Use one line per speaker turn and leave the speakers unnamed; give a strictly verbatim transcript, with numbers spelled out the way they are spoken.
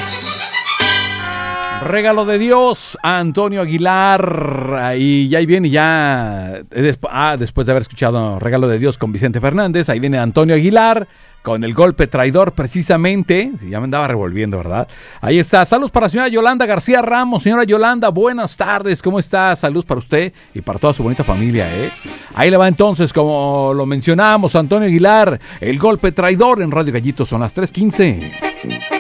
Regalo de Dios a Antonio Aguilar. Y ya ahí viene ya ah, después de haber escuchado Regalo de Dios con Vicente Fernández, ahí viene Antonio Aguilar con el golpe traidor precisamente. Ya me andaba revolviendo, ¿verdad? Ahí está. Saludos para la señora Yolanda García Ramos. Señora Yolanda, buenas tardes. ¿Cómo está? Saludos para usted y para toda su bonita familia, ¿eh? Ahí le va entonces, como lo mencionamos, Antonio Aguilar, el golpe traidor en Radio Gallito. Son las tres quince.